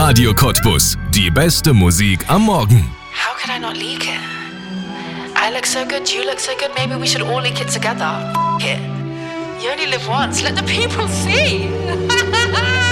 Radio Cottbus. Die beste Musik am Morgen. How could I not leak it? I look so good, you look so good, maybe we should all leak it together. F it. You only live once, let the people see.